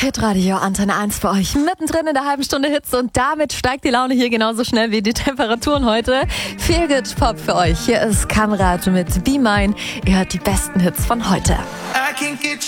Hitradio Antenne 1 für euch. Mittendrin in der halben Stunde Hits und damit steigt die Laune hier genauso schnell wie die Temperaturen heute. Feel Good Pop für euch. Hier ist Kamrat mit Be Mine. Ihr hört die besten Hits von heute.